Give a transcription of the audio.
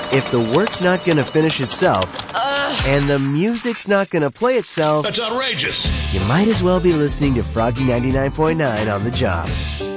If the work's not gonna finish itself, and the music's not gonna play itself, That's outrageous. you might as well be listening to Froggy 99.9 on the job.